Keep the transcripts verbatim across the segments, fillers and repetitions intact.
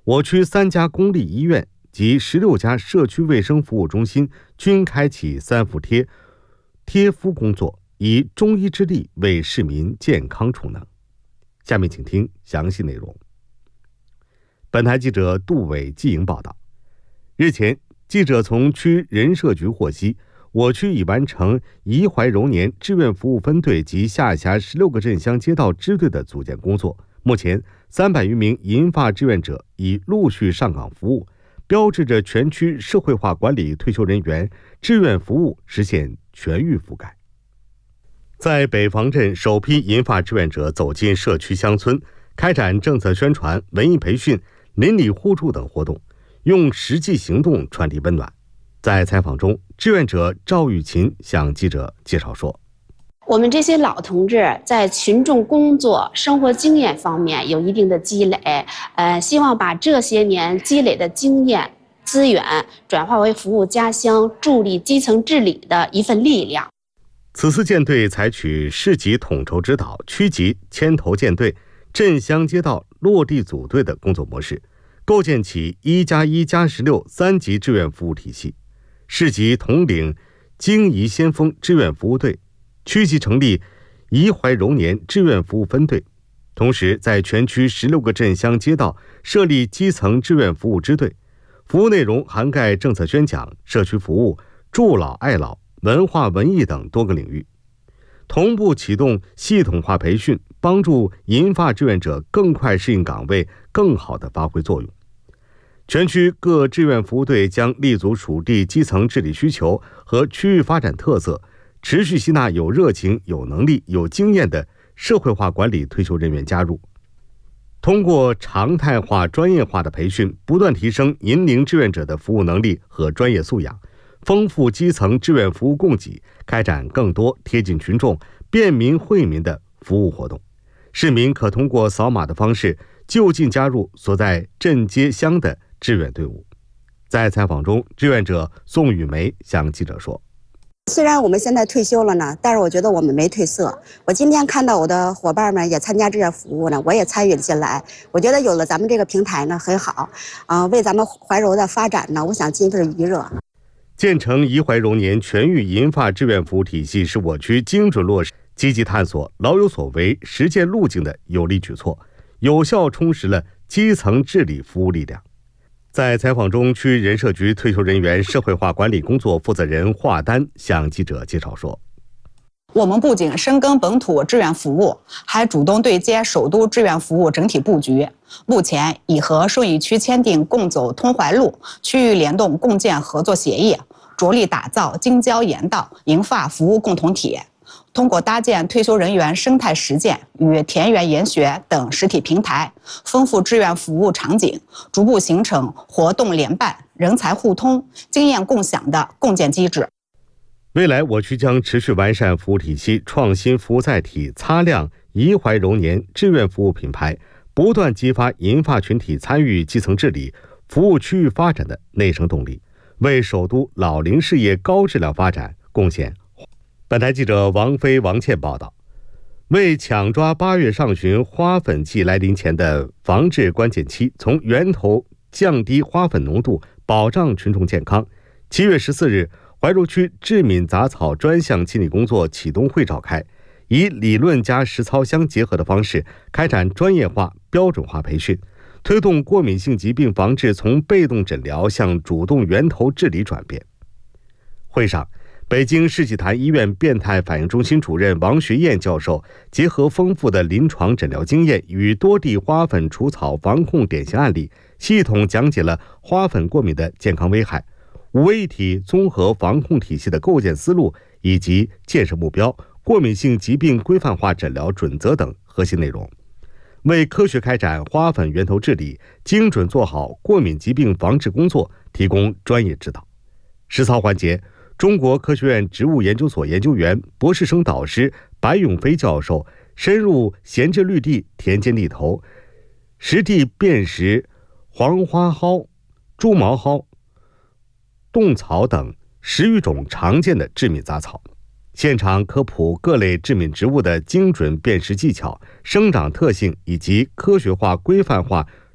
我区三家公立医院及十六家社区卫生服务中心均开启三伏贴贴敷工作，以中医之力为市民健康储能。下面请听详细内容。本台记者杜伟、季莹报道。日前，记者从区人社局获悉，我区已完成怡怀柔年志愿服务分队及下辖十六个镇乡街道支队的组建工作。目前，三百余名银发志愿者已陆续上岗服务，标志着全区社会化管理退休人员志愿服务实现全域覆盖。在北房镇，首批银发志愿者走进社区乡村，开展政策宣传、文艺培训、邻里互助等活动，用实际行动传递温暖。在采访中，志愿者赵玉琴向记者介绍说， 我们这些老同志在群众工作、生活经验方面有一定的积累，呃，希望把这些年积累的经验、资源转化为服务家乡、助力基层治理的一份力量。 此次建队采取市级统筹指导、区级牵头建队、镇乡街道落地组队的工作模式，构建起一加一加十六三级志愿服务体系。市级统领京怡先锋志愿服务队，区级成立怡怀柔年志愿服务分队，同时在全区十六个镇乡街道设立基层志愿服务支队，服务内容涵盖政策宣讲、社区服务、助老爱老、文化文艺等多个领域，同步启动系统化培训，帮助银发志愿者更快适应岗位，更好地发挥作用。全区各志愿服务队将立足属地基层治理需求和区域发展特色，持续吸纳有热情、有能力、有经验的社会化管理退休人员加入，通过常态化、专业化的培训，不断提升银龄志愿者的服务能力和专业素养，丰富基层志愿服务供给，开展更多贴近群众、便民惠民的服务活动。市民可通过扫码的方式就近加入所在镇街乡的志愿队伍。在采访中，志愿者宋雨梅向记者说， 虽然我们现在退休了呢，但是我觉得我们没褪色。我今天看到我的伙伴们也参加志愿服务呢，我也参与了进来。我觉得有了咱们这个平台呢很好，啊、呃，为咱们怀柔的发展呢，我想尽一份余热。 建成怡怀柔年全域银发志愿服务体系是我区精准落实、积极探索、老有所为、实践路径的有力举措，有效充实了基层治理服务力量。在采访中，区人社局退休人员社会化管理工作负责人华丹向记者介绍说， 我们不仅深耕本土志愿服务，还主动对接首都志愿服务整体布局。目前已和顺义区签订共走通淮路区域联动共建合作协议，着力打造京郊沿道银发服务共同体。通过搭建退休人员生态实践与田园研学等实体平台，丰富志愿服务场景，逐步形成活动联办、人才互通、经验共享的共建机制。 未来我区将持续完善服务体系，创新服务载体，擦亮怡怀柔年志愿服务品牌，不断激发银发群体参与基层治理、服务区域发展的内生动力，为首都老龄事业高质量发展贡献。本台记者王飞、王倩报道。为抢抓八月上旬花粉季来临前的防治关键期，从源头降低花粉浓度，保障群众健康，七月十四日，怀柔区致敏杂草专项清理工作启动会召开，以理论加实操相结合的方式，开展专业化、标准化培训，推动过敏性疾病防治从被动诊疗向主动源头治理转变。会上，北京世纪坛医院变态反应中心主任王学燕教授结合丰富的临床诊疗经验与多地花粉除草防控典型案例，系统讲解了花粉过敏的健康危害、五位一体综合防控体系的构建思路以及建设目标、过敏性疾病规范化诊疗准则等核心内容，为科学开展花粉源头治理、精准做好过敏疾病防治工作提供专业指导。实操环节，中国科学院植物研究所研究员、博士生导师白永飞教授深入闲置绿地、田间地头，实地辨识黄花蒿、猪毛蒿、冻草等十余种常见的致敏杂草，现场科普各类致敏植物的精准辨识技巧、生长特性以及科学化、规范化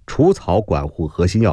除草管护核心要